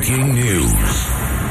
Breaking news.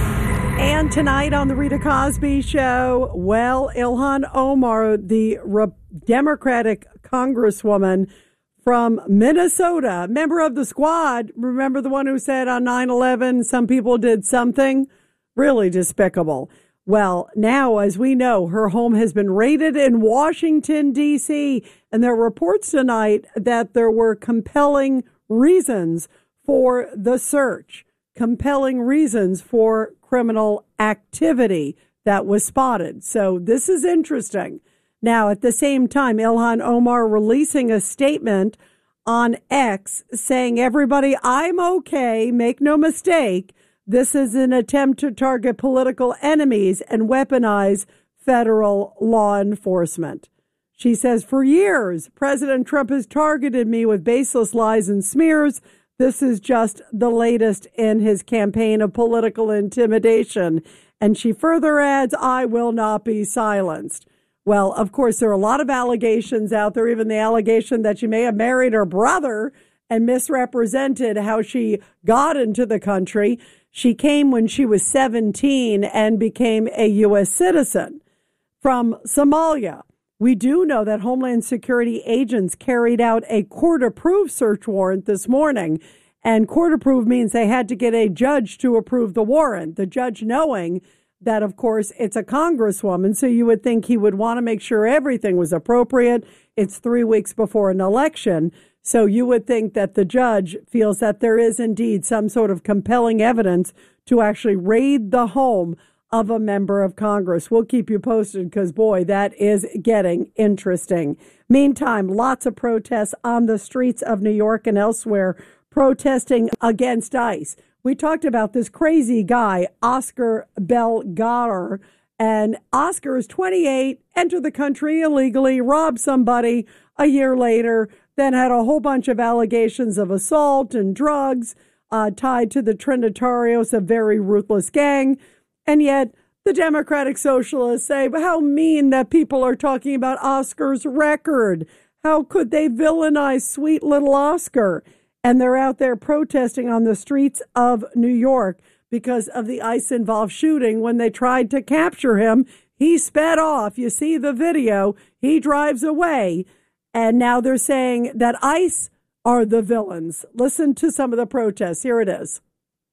And tonight on the Rita Cosby Show, well, Ilhan Omar, the Democratic Congresswoman from Minnesota, member of the squad, remember the one who said on 9/11 some people did something really despicable. Well, now, as we know, her home has been raided in Washington, D.C., and there are reports tonight that there were compelling reasons for the search, compelling reasons for criminal activity that was spotted. So this is interesting. Now, at the same time, Ilhan Omar releasing a statement on X saying, everybody, I'm okay, make no mistake. This is an attempt to target political enemies and weaponize federal law enforcement. She says, for years, President Trump has targeted me with baseless lies and smears. This is just the latest in his campaign of political intimidation. And she further adds, I will not be silenced. Well, of course, there are a lot of allegations out there, even the allegation that she may have married her brother and misrepresented how she got into the country. She came when she was 17 and became a U.S. citizen from Somalia. We do know that Homeland Security agents carried out a court-approved search warrant this morning. And court-approved means they had to get a judge to approve the warrant. The judge knowing that, of course, it's a congresswoman, so you would think he would want to make sure everything was appropriate. It's 3 weeks before an election. So you would think that the judge feels that there is indeed some sort of compelling evidence to actually raid the home of a member of Congress. We'll keep you posted because, boy, that is getting interesting. Meantime, lots of protests on the streets of New York and elsewhere protesting against ICE. We talked about this crazy guy, Oscar Belgar, and Oscar is 28, entered the country illegally, robbed somebody a year later, then had a whole bunch of allegations of assault and drugs tied to the Trinitarios, a very ruthless gang. And yet the Democratic Socialists say, but how mean that people are talking about Oscar's record. How could they villainize sweet little Oscar? And they're out there protesting on the streets of New York because of the ICE-involved shooting. When they tried to capture him, he sped off. You see the video. He drives away. And now they're saying that ICE are the villains. Listen to some of the protests. Here it is.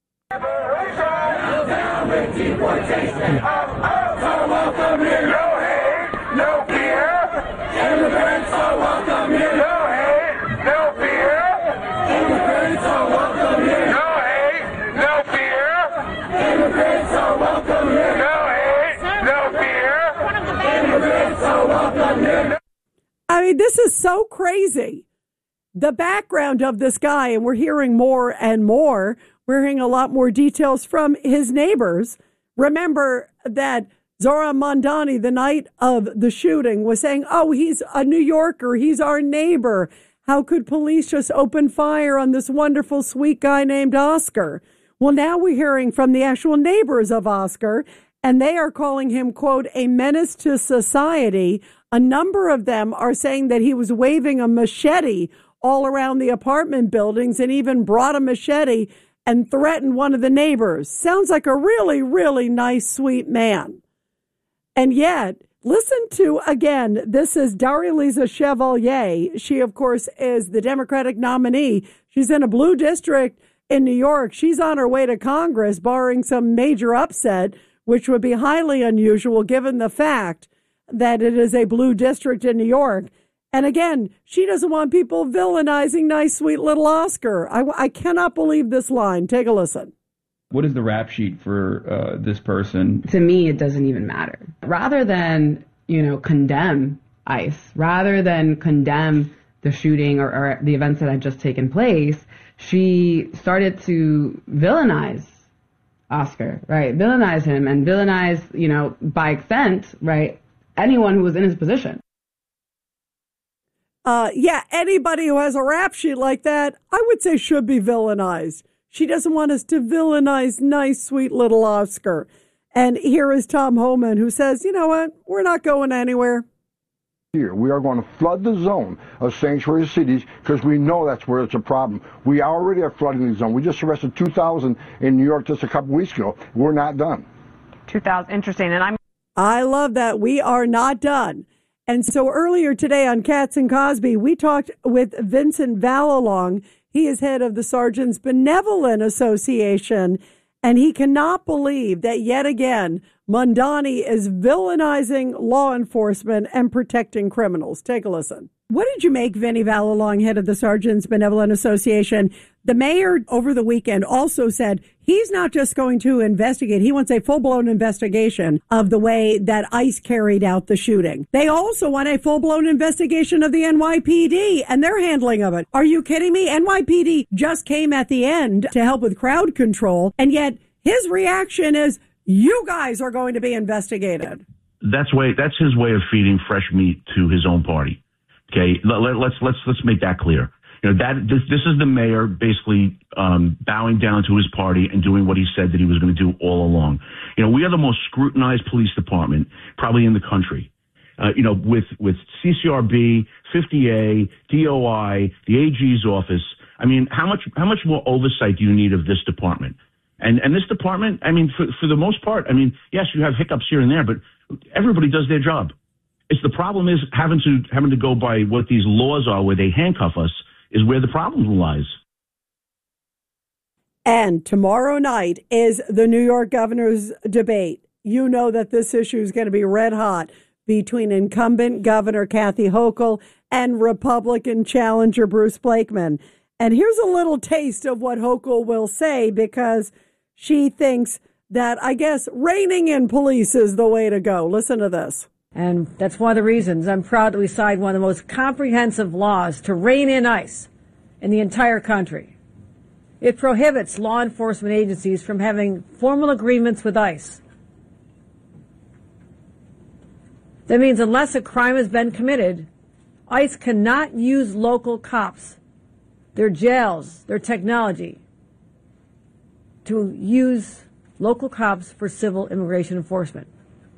Down with deportation. So welcome here. No hate, no fear. Immigrants are welcome here. No hate, no fear. Immigrants are welcome here. No hate, no fear. Immigrants are welcome here. No hate, no fear. Immigrants are welcome here. I mean, this is so crazy. The background of this guy, and we're hearing more and more. We're hearing a lot more details from his neighbors. Remember that Zora Mondani, the night of the shooting, was saying, oh, he's a New Yorker. He's our neighbor. How could police just open fire on this wonderful, sweet guy named Oscar? Well, now we're hearing from the actual neighbors of Oscar, and they are calling him, quote, a menace to society. A number of them are saying that he was waving a machete all around the apartment buildings and even brought a machete and threatened one of the neighbors. Sounds like a really, really nice, sweet man. And yet, listen to, again, this is Darya-Lisa Chevalier. She, of course, is the Democratic nominee. She's in a blue district in New York. She's on her way to Congress, barring some major upset, which would be highly unusual given the fact that it is a blue district in New York. And again, she doesn't want people villainizing nice, sweet little Oscar. I cannot believe this line. Take a listen. What is the rap sheet for this person? To me, it doesn't even matter. Rather than, condemn ICE, rather than condemn the shooting or the events that had just taken place, she started to villainize Oscar, right? Villainize him and villainize, by extent, right, anyone who was in his position. Anybody who has a rap sheet like that, I would say should be villainized. She doesn't want us to villainize nice, sweet little Oscar. And here is Tom Homan, who says, you know what? We're not going anywhere. Here, we are going to flood the zone of sanctuary cities because we know that's where it's a problem. We already are flooding the zone. We just arrested 2,000 in New York just a couple weeks ago. We're not done. 2,000, interesting. And I love that. We are not done. And so earlier today on Katz and Cosby, we talked with Vincent Valalong. He is head of the Sergeants Benevolent Association, and he cannot believe that yet again, Mamdani is villainizing law enforcement and protecting criminals. Take a listen. What did you make, Vinny Valalong, head of the Sergeants Benevolent Association? The mayor over the weekend also said he's not just going to investigate. He wants a full-blown investigation of the way that ICE carried out the shooting. They also want a full-blown investigation of the NYPD and their handling of it. Are you kidding me? NYPD just came at the end to help with crowd control, and yet his reaction is, you guys are going to be investigated. That's his way of feeding fresh meat to his own party. Okay, let's make that clear. You know, this is the mayor basically bowing down to his party and doing what he said that he was going to do all along. You know, we are the most scrutinized police department probably in the country. You know, with CCRB, 50A, DOI, the AG's office. I mean, how much more oversight do you need of this department? And this department, I mean, for the most part, I mean, yes, you have hiccups here and there, but everybody does their job. It's the problem is having to go by what these laws are where they handcuff us is where the problem lies. And tomorrow night is the New York governor's debate. You know that this issue is going to be red hot between incumbent Governor Kathy Hochul and Republican challenger Bruce Blakeman. And here's a little taste of what Hochul will say, because she thinks that, I guess, reining in police is the way to go. Listen to this. And that's one of the reasons I'm proud that we signed one of the most comprehensive laws to rein in ICE in the entire country. It prohibits law enforcement agencies from having formal agreements with ICE. That means unless a crime has been committed, ICE cannot use local cops, their jails, their technology, to use local cops for civil immigration enforcement.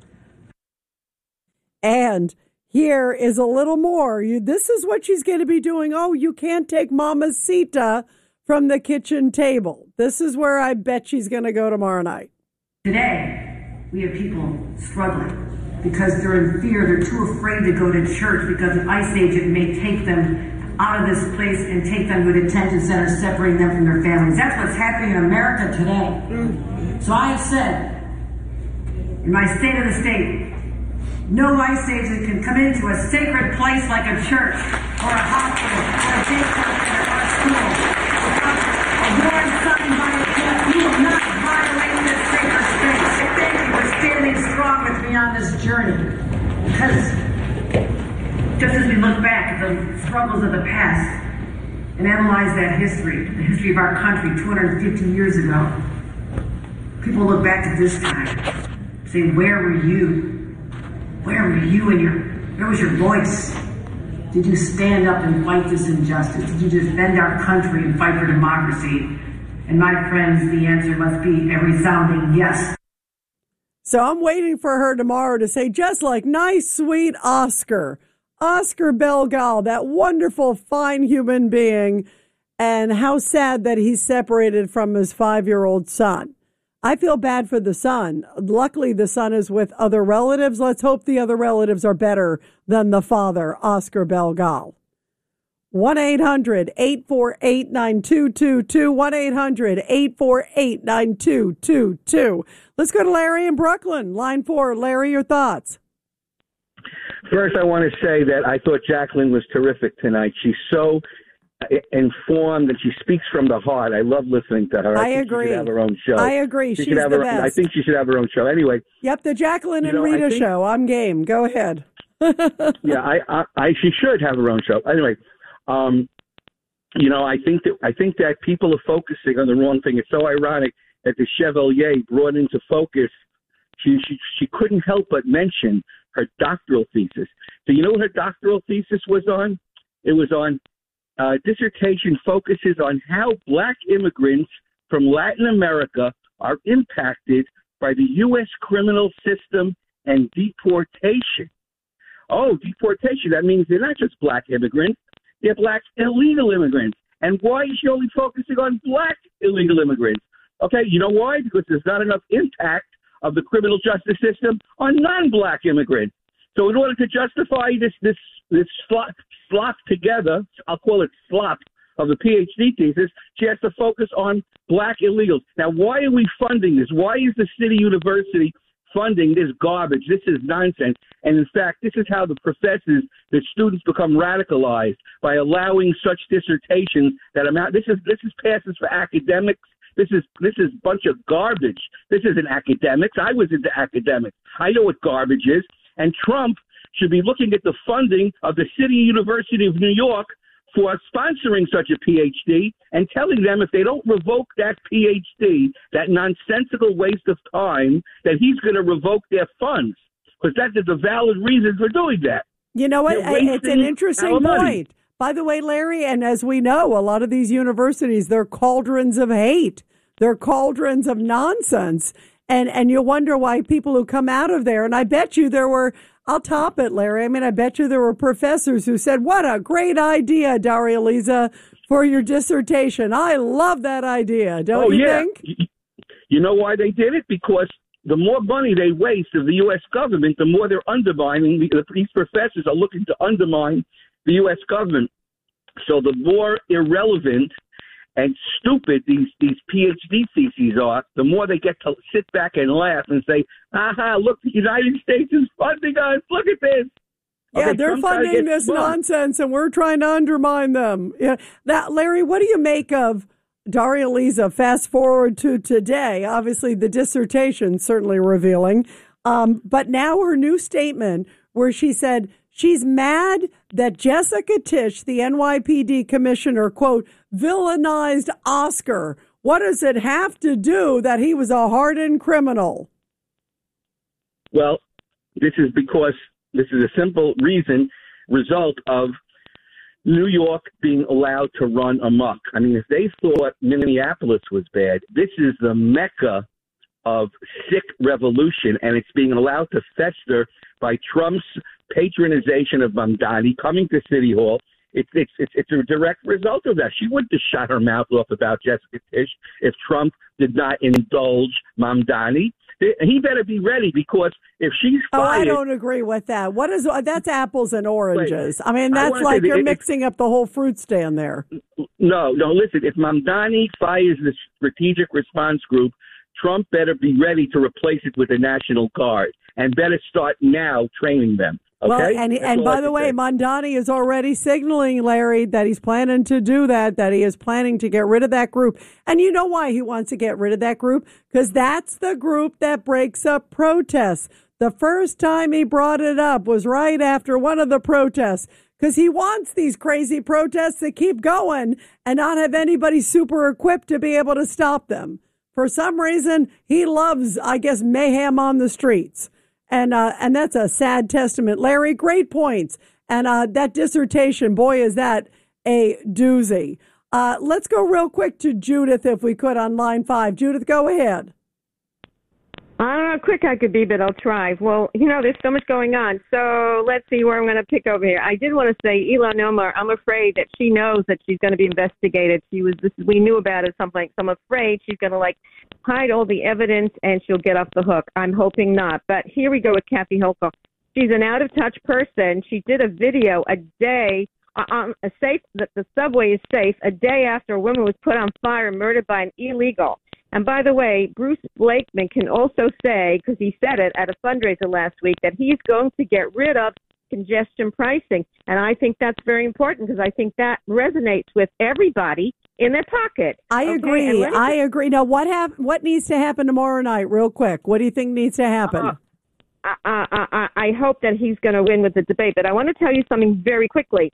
And here is a little more. This is what she's going to be doing. Oh, you can't take Mamacita from the kitchen table. This is where I bet she's going to go tomorrow night. Today, we have people struggling because they're in fear. They're too afraid to go to church because an ICE agent may take them out of this place and take them to a detention center, separating them from their families. That's what's happening in America today. So I have said, in my State of the State, no ICE agent can come into a sacred place like a church or a hospital or a daycare center or a school without a warrant signed by a judge. You will not violate this sacred space. Thank you for standing strong with me on this journey. Because just as we look back at the struggles of the past and analyze that history, the history of our country 250 years ago, people look back to this time and say, where were you? Where were you where was your voice? Did you stand up and fight this injustice? Did you defend our country and fight for democracy? And my friends, the answer must be a resounding yes. So I'm waiting for her tomorrow to say, just like nice, sweet Oscar Belgal, that wonderful, fine human being, and how sad that he's separated from his 5-year-old son. I feel bad for the son. Luckily, the son is with other relatives. Let's hope the other relatives are better than the father, Oscar Belgal. 1-800-848-9222. 1-800-848-9222. Let's go to Larry in Brooklyn. Line 4. Larry, your thoughts. First, I want to say that I thought Jacqueline was terrific tonight. She's so informed and she speaks from the heart. I love listening to her. I agree. She should have her own show. I agree. She's the best. I think she should have her own show. Anyway. Yep, the Jacqueline and Rita show. I'm game. Go ahead. Yeah, she should have her own show. Anyway, I think that people are focusing on the wrong thing. It's so ironic that the Chevalier brought into focus. She couldn't help but mention her doctoral thesis. So you know what her doctoral thesis was on? It was on dissertation focuses on how black immigrants from Latin America are impacted by the U.S. criminal system and deportation. oh, deportation, that means they're not just black immigrants, they're black illegal immigrants. And why is she only focusing on black illegal immigrants? Okay, you know why? Because there's not enough impact of the criminal justice system on non-black immigrants. So in order to justify this slop together, I'll call it slop, of the PhD thesis, she has to focus on black illegals. Now, why are we funding this? Why is the city university funding this garbage? This is nonsense. And in fact, this is how the students become radicalized, by allowing such dissertations that amount. This is passes for academics. This is a bunch of garbage. This isn't academics. I was into academics. I know what garbage is. And Trump should be looking at the funding of the City University of New York for sponsoring such a PhD and telling them if they don't revoke that PhD, that nonsensical waste of time, that he's going to revoke their funds, because that is a valid reason for doing that. You know what? It's an interesting point. By the way, Larry, and as we know, a lot of these universities, they're cauldrons of hate. They're cauldrons of nonsense. And you wonder why people who come out of there, and I bet you there were, I'll top it, Larry. I mean, I bet you there were professors who said, what a great idea, Daria Lisa, for your dissertation. I love that idea. Don't you think? You know why they did it? Because the more money they waste of the U.S. government, the more they're undermining. These professors are looking to undermine the U.S. government. So the more irrelevant and stupid these PhD theses are, the more they get to sit back and laugh and say, aha, look, the United States is funding us. Look at this. Yeah, okay, they're funding this nonsense, and we're trying to undermine them. Yeah, Larry, what do you make of Daria Lisa? Fast forward to today. Obviously, the dissertation certainly revealing. But now her new statement where she said she's mad that Jessica Tisch, the NYPD commissioner, quote, villainized Oscar. What does it have to do that he was a hardened criminal? Well, this is because this is a simple result of New York being allowed to run amok. I mean, if they thought Minneapolis was bad, this is the mecca of sick revolution, and it's being allowed to fester by Trump's patronization of Mamdani coming to City Hall. It's a direct result of that. She wouldn't have shut her mouth off about Jessica Tisch if Trump did not indulge Mamdani. He better be ready, because if she's fired... I don't agree with that. That's apples and oranges. I mean, that's like you're mixing up the whole fruit stand there. No, listen. If Mamdani fires the Strategic Response Group, Trump better be ready to replace it with the National Guard, and better start now training them. Okay? Well, and by the way, Mamdani is already signaling, Larry, that he's planning to do that he is planning to get rid of that group. And you know why he wants to get rid of that group? Because that's the group that breaks up protests. The first time he brought it up was right after one of the protests, because he wants these crazy protests to keep going and not have anybody super equipped to be able to stop them. For some reason, he loves, I guess, mayhem on the streets. And that's a sad testament. Larry, great points. And that dissertation, boy, is that a doozy. Let's go real quick to Judith, if we could, on line 5. Judith, go ahead. I don't know how quick I could be, but I'll try. Well, there's so much going on. So let's see where I'm going to pick over here. I did want to say, Ilhan Omar, I'm afraid that she knows that she's going to be investigated. We knew about it, something. So I'm afraid she's going to hide all the evidence and she'll get off the hook. I'm hoping not. But here we go with Kathy Hochul. She's an out-of-touch person. She did a video a day that the subway is safe a day after a woman was put on fire and murdered by an illegal. And by the way, Bruce Blakeman can also say, because he said it at a fundraiser last week, that he's going to get rid of congestion pricing. And I think that's very important, because I think that resonates with everybody in their pocket. I agree. Now, what needs to happen tomorrow night, real quick? What do you think needs to happen? I hope that he's going to win with the debate. But I want to tell you something very quickly.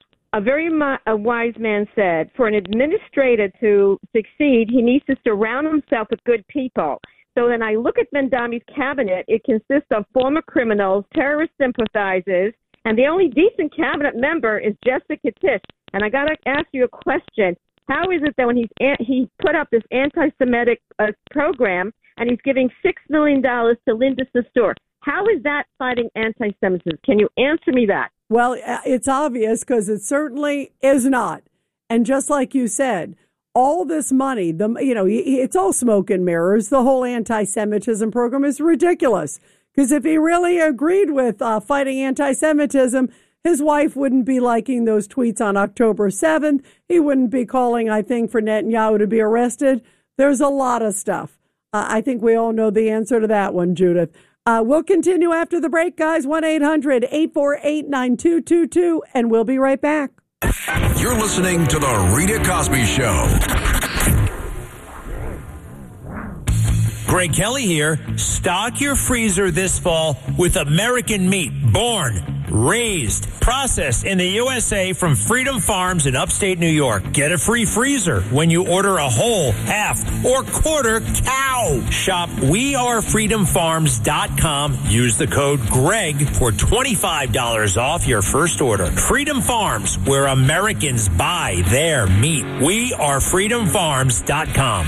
A wise man said, for an administrator to succeed, he needs to surround himself with good people. So then I look at Mamdani's cabinet. It consists of former criminals, terrorist sympathizers, and the only decent cabinet member is Jessica Tisch. And I got to ask you a question. How is it that when he put up this anti-Semitic program and he's giving $6 million to Linda Sassour, How is that fighting anti-Semitism? Can you answer me that? Well, it's obvious because it certainly is not. And just like you said, all this money, it's all smoke and mirrors. The whole anti-Semitism program is ridiculous. Because if he really agreed with fighting anti-Semitism, his wife wouldn't be liking those tweets on October 7th. He wouldn't be calling, I think, for Netanyahu to be arrested. There's a lot of stuff. I think we all know the answer to that one, Judith. We'll continue after the break, guys. 1-800-848-9222, and we'll be right back. You're listening to The Rita Cosby Show. Greg Kelly here. Stock your freezer this fall with American meat, born, raised, processed in the USA from Freedom Farms in upstate New York. Get a free freezer when you order a whole, half, or quarter cow. Shop wearefreedomfarms.com. Use the code GREG for $25 off your first order. Freedom Farms, where Americans buy their meat. wearefreedomfarms.com.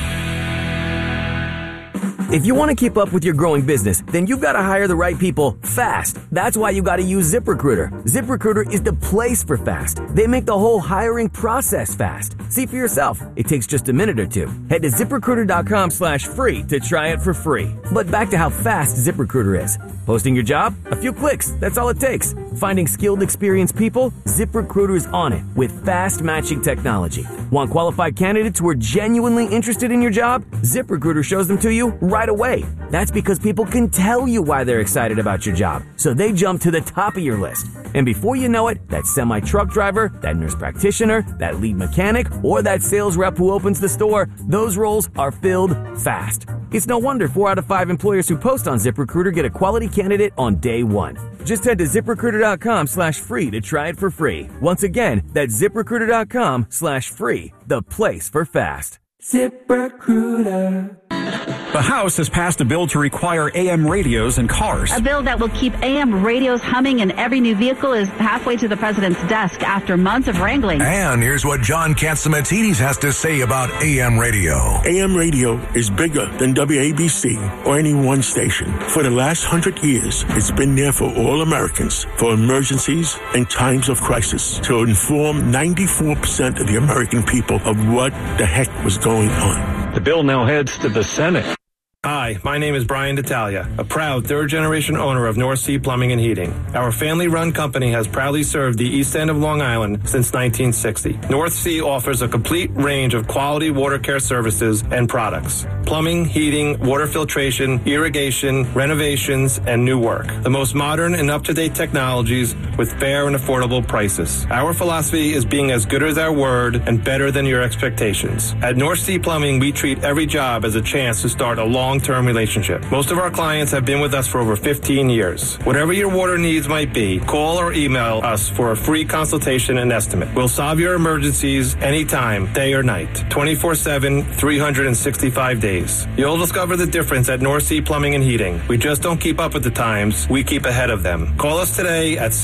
If you want to keep up with your growing business, then you've got to hire the right people fast. That's why you got to use ZipRecruiter. ZipRecruiter is the place for fast. They make the whole hiring process fast. See for yourself. It takes just a minute or two. Head to ZipRecruiter.com/free to try it for free. But back to how fast ZipRecruiter is. Posting your job? A few clicks. That's all it takes. Finding skilled, experienced people? ZipRecruiter is on it with fast matching technology. Want qualified candidates who are genuinely interested in your job? ZipRecruiter shows them to you right away. That's because people can tell you why they're excited about your job, so they jump to the top of your list. And before you know it, that semi-truck driver, that nurse practitioner, that lead mechanic, or that sales rep who opens the store, those roles are filled fast. It's no wonder 4 out of 5 employers who post on ZipRecruiter get a quality candidate on day one. Just head to ZipRecruiter.com/free to try it for free. Once again, that's ZipRecruiter.com/free, the place for fast. ZipRecruiter. The House has passed a bill to require AM radios in cars. A bill that will keep AM radios humming in every new vehicle is halfway to the president's desk after months of wrangling. And here's what John Catsimatidis has to say about AM radio. AM radio is bigger than WABC or any one station. For the last 100 years, it's been there for all Americans, for emergencies and times of crisis, to inform 94% of the American people of what the heck was going on. The bill now heads to the Senate. Hi, my name is Brian D'Italia, a proud third-generation owner of North Sea Plumbing and Heating. Our family-run company has proudly served the East End of Long Island since 1960. North Sea offers a complete range of quality water care services and products. Plumbing, heating, water filtration, irrigation, renovations, and new work. The most modern and up-to-date technologies with fair and affordable prices. Our philosophy is being as good as our word and better than your expectations. At North Sea Plumbing, we treat every job as a chance to start a long-term relationship. Most of our clients have been with us for over 15 years. Whatever your water needs might be, call or email us for a free consultation and estimate. We'll solve your emergencies anytime, day or night, 24/7, 365 days. You'll discover the difference at North Sea Plumbing and Heating. We just don't keep up with the times, we keep ahead of them. Call us today at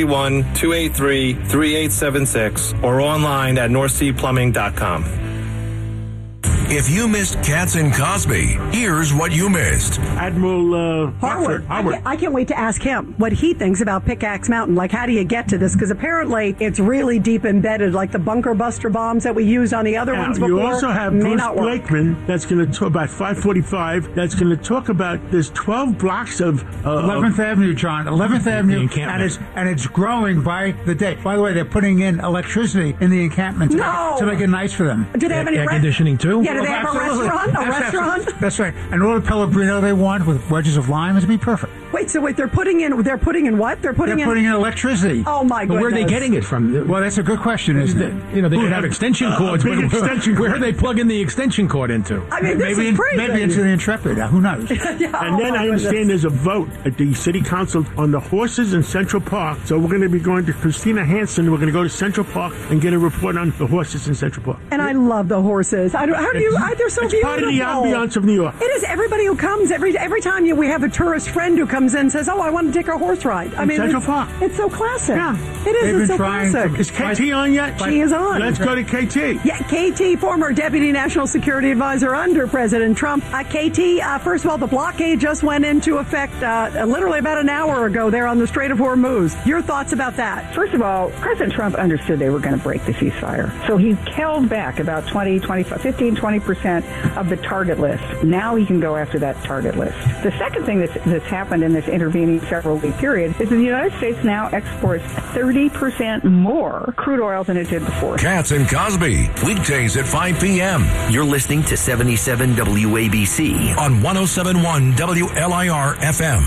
631-283-3876 or online at northseaplumbing.com. If you missed Katz and Cosby, here's what you missed. Admiral Harwood. I can't wait to ask him what he thinks about Pickaxe Mountain. Like, how do you get to this? Because apparently it's really deep embedded, like the bunker buster bombs that we used on the other ones before. You also have Bruce Blakeman that's going to talk about 545. That's going to talk about there's 12 blocks of 11th Avenue, John. 11th Avenue, and it's growing by the day. By the way, they're putting in electricity in the encampment to make it nice for them. Do they have any air conditioning too? Yeah, do they have a restaurant? That's right. And all the Pellegrino they want with wedges of lime is be perfect. Wait, so they're putting in what? They're putting in electricity. Oh my goodness. But where are they getting it from? Well, that's a good question, isn't it? They could have extension cords. Where are they plugging the extension cord into? I mean, this is crazy. Maybe into the Intrepid. Who knows? And then I understand there's a vote at the city council on the horses in Central Park. So we're going to be going to Christina Hansen. We're going to go to Central Park and get a report on the horses in Central Park. And I love the horses. They're so beautiful. It's part of the ambiance of New York. It is. Everybody who comes, every time we have a tourist friend who comes comes in and says, "Oh, I want to take a horse ride." I mean, Central Park. It's so classic. Yeah. It is. They've It's been so trying classic. Is KT on yet? She is on. Let's go to KT. Yeah, KT, former Deputy National Security Advisor under President Trump. KT, first of all, the blockade just went into effect literally about an hour ago there on the Strait of Hormuz. Your thoughts about that? First of all, President Trump understood they were going to break the ceasefire. So he held back about 15-20% of the target list. Now he can go after that target list. The second thing that's happened in this intervening several-week period is that the United States now exports 30% more crude oil than it did before. Katz and Cosby, weekdays at 5 p.m. You're listening to 77 WABC on 107.1 WLIR FM.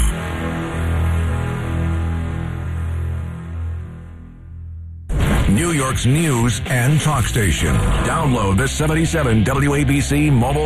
New York's news and talk station. Download the 77 WABC mobile